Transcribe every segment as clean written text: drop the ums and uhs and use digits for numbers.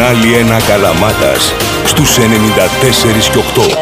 Κανάλι 1 Καλαμάτας στους 94 και 8.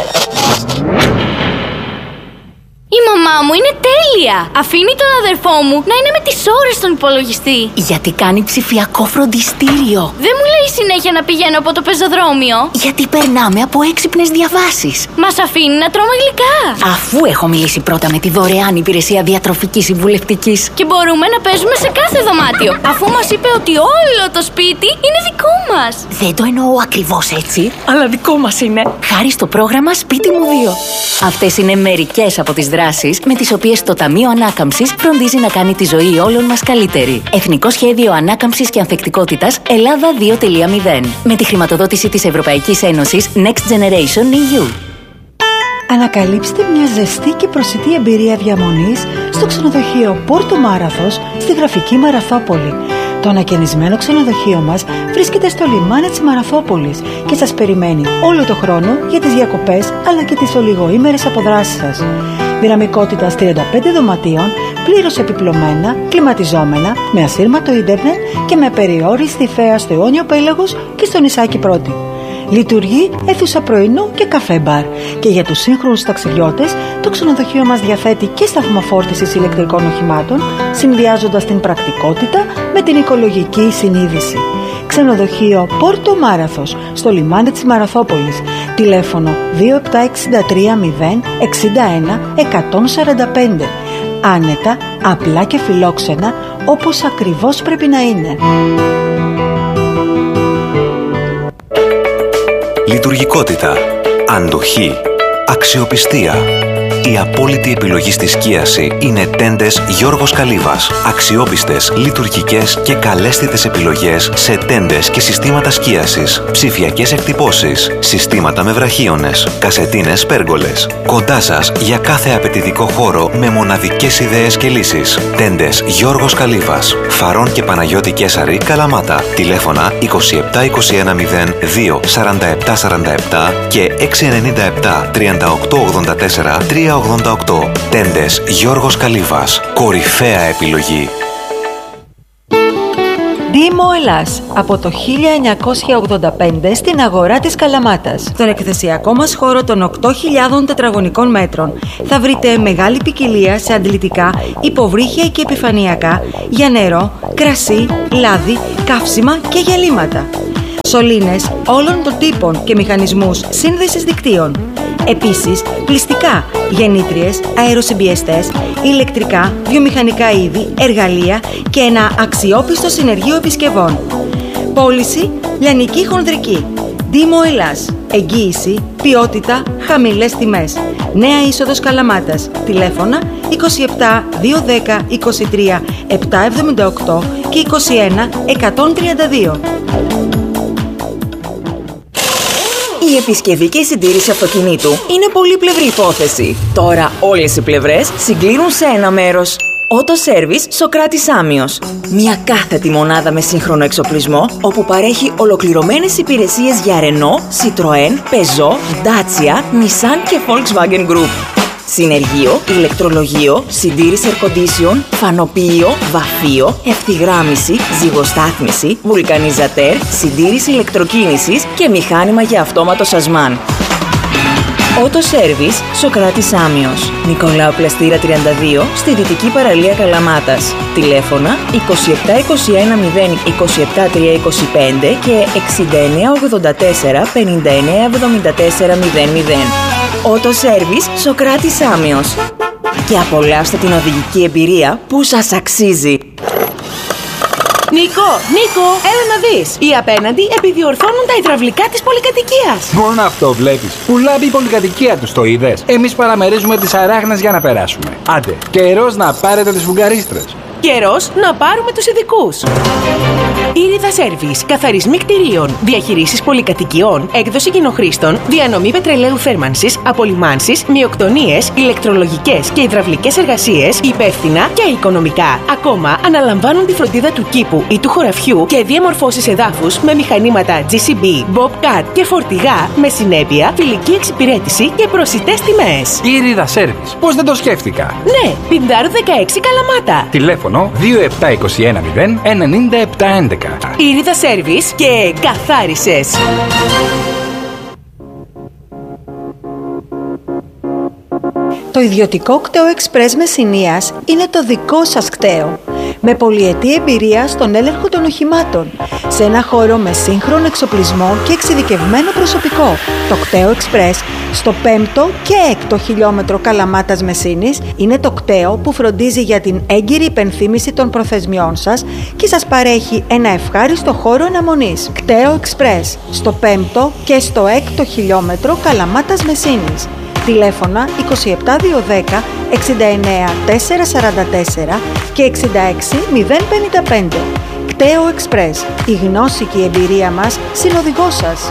Η μαμά μου είναι τέλεια! Αφήνει τον αδερφό μου να είναι με τις ώρες στον υπολογιστή. Γιατί κάνει ψηφιακό φροντιστήριο. Δεν μου λέει συνέχεια να πηγαίνω από το πεζοδρόμιο. Γιατί περνάμε από έξυπνες διαβάσεις. Μας αφήνει να τρώμε γλυκά. Αφού έχω μιλήσει πρώτα με τη δωρεάν υπηρεσία διατροφικής συμβουλευτικής. Και μπορούμε να παίζουμε σε κάθε δωμάτιο. Αφού μας είπε ότι όλο το σπίτι είναι δικό μας. Δεν το εννοώ ακριβώς έτσι, αλλά δικό μας είναι. Χάρη στο πρόγραμμα Σπίτι μου 2. Αυτές είναι μερικές από τις δράσεις με τις οποίες το Ταμείο Ανάκαμψης φροντίζει να κάνει τη ζωή όλων μας καλύτερη. Εθνικό Σχέδιο Ανάκαμψης και Ανθεκτικότητας Ελλάδα 2.0. Με τη χρηματοδότηση της Ευρωπαϊκής Ένωσης Next Generation EU. Ανακαλύψτε μια ζεστή και προσιτή εμπειρία διαμονής στο ξενοδοχείο Πόρτο Μάραθος στη γραφική Μαραθόπολη. Το ανακαινισμένο ξενοδοχείο μας βρίσκεται στο λιμάνι της Μαραθόπολης και σας περιμένει όλο το χρόνο για τις διακοπές αλλά και τις ολιγοήμερες αποδράσεις σας. Δυναμικότητας 35 δωματίων, πλήρως επιπλωμένα, κλιματιζόμενα, με ασύρματο ίντερνετ και με περιόριστη θέα στο Ιόνιο Πέλαγος και στο νησάκι Πρώτη. Λειτουργεί αίθουσα πρωινού και καφέ μπαρ. Και για τους σύγχρονους ταξιδιώτες, το ξενοδοχείο μας διαθέτει και σταθμό φόρτισης ηλεκτρικών οχημάτων, συνδυάζοντας την πρακτικότητα με την οικολογική συνείδηση. Ξενοδοχείο Πόρτο Μάραθος, στο λιμάνι της Μαραθόπολης. Τηλέφωνο 2763 061 145. Άνετα, απλά και φιλόξενα, όπως ακριβώς πρέπει να είναι. Λειτουργικότητα, αντοχή, αξιοπιστία. Η απόλυτη επιλογή στη σκίαση είναι τέντες Γιώργος Καλύβας. Αξιόπιστες, λειτουργικές και καλέσθητες επιλογές σε τέντες και συστήματα σκίασης. Ψηφιακές εκτυπώσεις, συστήματα με βραχίονες, κασετίνες πέργολες. Κοντά σας για κάθε απαιτητικό χώρο με μοναδικές ιδέες και λύσεις. Τέντες Γιώργος Καλύβας. Φαρών και Παναγιώτη Κέσαρη, Καλαμάτα. Τηλέφωνα 27 21 02 47 47 και 697 38 84 388. Τέντες Γιώργος Καλύβας. Κορυφαία επιλογή. Δήμο Ελλάς, από το 1985 στην αγορά της Καλαμάτας. Στον εκθεσιακό μας χώρο των 8.000 τετραγωνικών μέτρων θα βρείτε μεγάλη ποικιλία σε αντλητικά, υποβρύχια και επιφανειακά για νερό, κρασί, λάδι, καύσιμα και γυαλίματα. Σωλήνες όλων των τύπων και μηχανισμούς σύνδεσης δικτύων. Επίσης, πλυστικά, γεννήτριες, αεροσυμπιεστές, ηλεκτρικά, βιομηχανικά είδη, εργαλεία και ένα αξιόπιστο συνεργείο επισκευών. Πώληση, λιανική χονδρική. Δήμο Ελλάς. Εγγύηση, ποιότητα, χαμηλές τιμές. Νέα είσοδος Καλαμάτας. Τηλέφωνα 27 210 23 778 και 21 132. Η επισκευή και η συντήρηση αυτοκινήτου είναι πολύπλευρη υπόθεση. Τώρα όλες οι πλευρές συγκλίνουν σε ένα μέρος. Auto Service Σοκράτης Άμιος. Μια κάθετη μονάδα με σύγχρονο εξοπλισμό, όπου παρέχει ολοκληρωμένες υπηρεσίες για Renault, Citroën, Peugeot, Dacia, Nissan και Volkswagen Group. Συνεργείο, ηλεκτρολογείο, συντήρηση air condition, φανοποιείο, βαφείο, ευθυγράμμιση, ζυγοστάθμιση, βουλκανιζατέρ, συντήρηση ηλεκτροκίνησης και μηχάνημα για αυτόματο σασμάν. Auto Service Σοκράτης Άμιος. Νικολάου Πλαστήρα 32, στη δυτική παραλία Καλαμάτας. Τηλέφωνα 27 21 0 27 325 και 69 84 59 74 00. Auto Service Σοκράτης Άμιος. Και απολαύστε την οδηγική εμπειρία που σας αξίζει. Νίκο, έλα να δεις. Οι απέναντι επιδιορθώνουν τα υδραυλικά της πολυκατοικίας. Μόνο αυτό βλέπεις. Που λάμπει η πολυκατοικία τους, το είδες. Εμείς παραμερίζουμε τις αράχνες για να περάσουμε. Άντε, καιρός να πάρετε τις φουγγαρίστρες. Καιρός να πάρουμε τους ειδικούς. Ήριδα Σέρβις, καθαρισμοί κτηρίων, διαχειρήσεις πολυκατοικιών, έκδοση κοινοχρήστων, διανομή πετρελαίου θέρμανσης, απολυμάνσεις, μειοκτονίες, ηλεκτρολογικές και υδραυλικές εργασίες, υπεύθυνα και οικονομικά. Ακόμα αναλαμβάνουν τη φροντίδα του κήπου ή του χωραφιού και διαμορφώσεις εδάφους με μηχανήματα GCB, Bobcat και φορτηγά με συνέπεια, φιλική εξυπηρέτηση και προσιτές τιμές. Ήριδα Σέρβις, πώς δεν το σκέφτηκα. Ναι, Πινδάρου 16 Καλαμάτα. Τηλέφωνο 2721 0 97 11. Ήριδα Σέρβις και καθάρισες. Το ιδιωτικό κτέο Express Μεσσηνίας είναι το δικό σας κτέο. Με πολυετή εμπειρία στον έλεγχο των οχημάτων, σε ένα χώρο με σύγχρονο εξοπλισμό και εξειδικευμένο προσωπικό. Το κτέο Express στο 5ο και 6ο χιλιόμετρο Καλαμάτας Μεσσήνης είναι το κτέο που φροντίζει για την έγκυρη υπενθύμηση των προθεσμιών σας και σας παρέχει ένα ευχάριστο χώρο αναμονής. Κτέο Express στο 5ο και στο 6ο χιλιόμετρο Καλαμάτας Μεσσήνης. Τηλέφωνα 27210 69 444 και 66 055. Κτέο Express. Η γνώση και η εμπειρία μας συνοδηγός σας.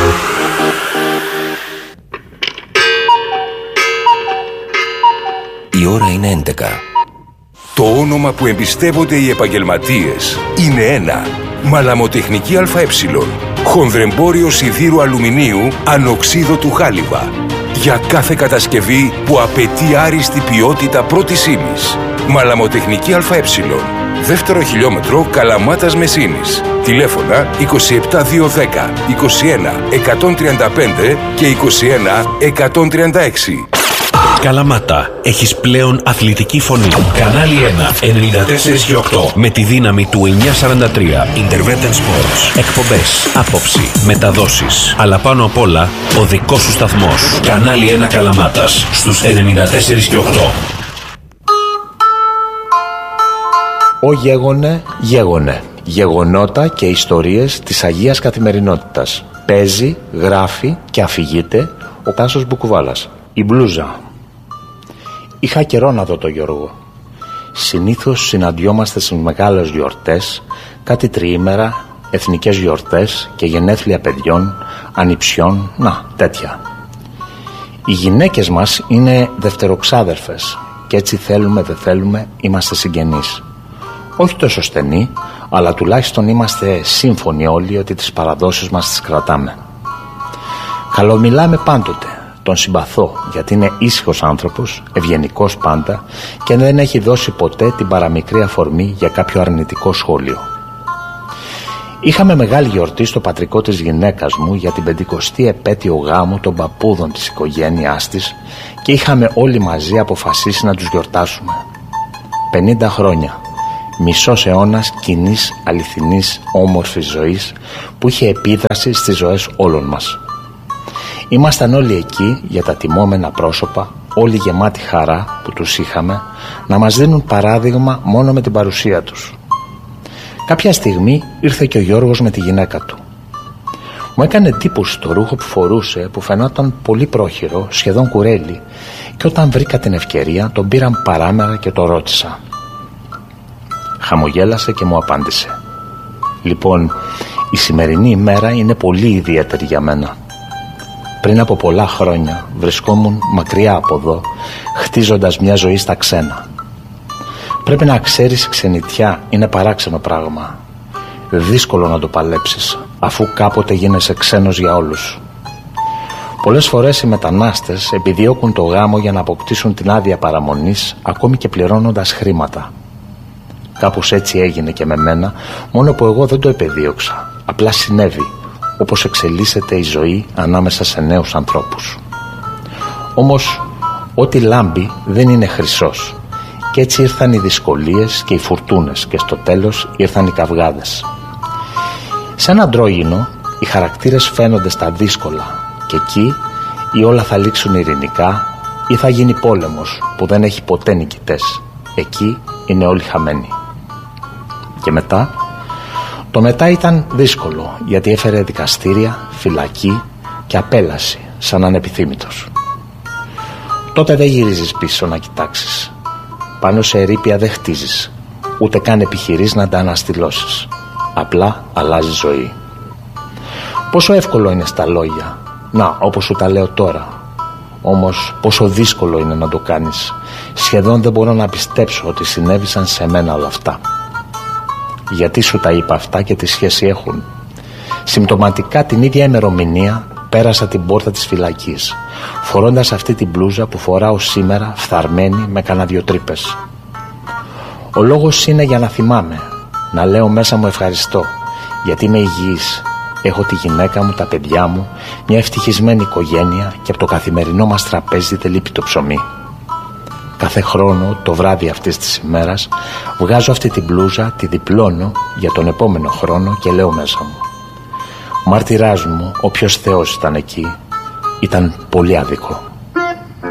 Η ώρα είναι 11. Το όνομα που εμπιστεύονται οι επαγγελματίες είναι ένα. Μαλαμοτεχνική ΑΕ. Χονδρεμπόριο σιδήρου αλουμινίου ανοξίδωτου χάλιβα. Για κάθε κατασκευή που απαιτεί άριστη ποιότητα πρώτης ύλης. Μαλαμοτεχνική ΑΕ. Δεύτερο χιλιόμετρο Καλαμάτας Μεσσήνης. Τηλέφωνα 27210 21 135 και 21 136. Καλαμάτα, έχεις πλέον αθλητική φωνή. Κανάλι 1, 94 και 8. Με τη δύναμη του 943. Intervention Sports. Εκπομπές, άποψη, μεταδόσεις. Αλλά πάνω απ' όλα, ο δικός σου σταθμός. Κανάλι 1 Καλαμάτας, στους 94 και 8. Ο γέγονε. Γεγονότα και ιστορίες της Αγίας Καθημερινότητας. Παίζει, γράφει και αφηγείται ο Τάσος Μπουκουβάλας. Η μπλούζα. Είχα καιρό να δω τον Γιώργο. Συνήθως συναντιόμαστε στις μεγάλες γιορτές, κάτι τριήμερα, εθνικές γιορτές και γενέθλια παιδιών, ανιψιών, τέτοια. Οι γυναίκες μας είναι δευτεροξάδερφες και έτσι θέλουμε δεν θέλουμε είμαστε συγγενείς. Όχι τόσο στενοί, αλλά τουλάχιστον είμαστε σύμφωνοι όλοι ότι τις παραδόσεις μας τις κρατάμε. Καλομιλάμε πάντοτε. Τον συμπαθώ γιατί είναι ήσυχος άνθρωπος, ευγενικός πάντα και δεν έχει δώσει ποτέ την παραμικρή αφορμή για κάποιο αρνητικό σχόλιο. Είχαμε μεγάλη γιορτή στο πατρικό της γυναίκας μου για την 50η επέτειο γάμου των παππούδων της οικογένειάς της και είχαμε όλοι μαζί αποφασίσει να τους γιορτάσουμε. 50 χρόνια, μισός αιώνας κοινής, αληθινής, όμορφης ζωής που είχε επίδραση στις ζωές όλων μας. Ήμασταν όλοι εκεί για τα τιμόμενα πρόσωπα, όλοι γεμάτοι χαρά που τους είχαμε, να μας δίνουν παράδειγμα μόνο με την παρουσία τους. Κάποια στιγμή ήρθε και ο Γιώργος με τη γυναίκα του. Μου έκανε εντύπωση το ρούχο που φορούσε που φαινόταν πολύ πρόχειρο, σχεδόν κουρέλι, και όταν βρήκα την ευκαιρία τον πήραν παράμερα και το ρώτησα. Χαμογέλασε και μου απάντησε. Λοιπόν, η σημερινή ημέρα είναι πολύ ιδιαίτερη για μένα. Πριν από πολλά χρόνια βρισκόμουν μακριά από εδώ, χτίζοντας μια ζωή στα ξένα. Πρέπει να ξέρεις, η ξενιτιά είναι παράξενο πράγμα. Δύσκολο να το παλέψεις, αφού κάποτε γίνεσαι ξένος για όλους. Πολλές φορές οι μετανάστες επιδιώκουν το γάμο για να αποκτήσουν την άδεια παραμονής, ακόμη και πληρώνοντας χρήματα. Κάπως έτσι έγινε και με μένα, μόνο που εγώ δεν το επεδίωξα. Απλά συνέβη, όπως εξελίσσεται η ζωή ανάμεσα σε νέους ανθρώπους. Όμως, ό,τι λάμπει δεν είναι χρυσός. Και έτσι ήρθαν οι δυσκολίες και οι φουρτούνες και στο τέλος ήρθαν οι καυγάδες. Σε ένα αντρόγυνο, οι χαρακτήρες φαίνονται στα δύσκολα και εκεί ή όλα θα λήξουν ειρηνικά ή θα γίνει πόλεμος που δεν έχει ποτέ νικητές. Εκεί είναι όλοι χαμένοι. Και μετά... Το μετά ήταν δύσκολο γιατί έφερε δικαστήρια, φυλακή και απέλαση σαν ανεπιθύμητος. Τότε δεν γυρίζεις πίσω να κοιτάξεις. Πάνω σε ερείπια δεν χτίζεις, ούτε καν επιχειρείς να τα αναστηλώσεις. Απλά αλλάζει ζωή. Πόσο εύκολο είναι στα λόγια, όπως σου τα λέω τώρα. Όμως πόσο δύσκολο είναι να το κάνεις. Σχεδόν δεν μπορώ να πιστέψω ότι συνέβησαν σε μένα όλα αυτά. Γιατί σου τα είπα αυτά και τι σχέση έχουν? Συμπτωματικά την ίδια ημερομηνία πέρασα την πόρτα της φυλακής, φορώντας αυτή την μπλούζα που φοράω σήμερα, φθαρμένη με κανένα 2 τρύπες. Ο λόγος είναι για να θυμάμαι, να λέω μέσα μου ευχαριστώ, γιατί είμαι υγιής. Έχω τη γυναίκα μου, τα παιδιά μου, μια ευτυχισμένη οικογένεια και από το καθημερινό μας τραπέζι δεν λείπει το ψωμί. Κάθε χρόνο το βράδυ αυτής της ημέρας βγάζω αυτή την μπλούζα, τη διπλώνω για τον επόμενο χρόνο και λέω μέσα μου: ο μάρτυράς μου, όποιος Θεός ήταν εκεί, ήταν πολύ άδικο.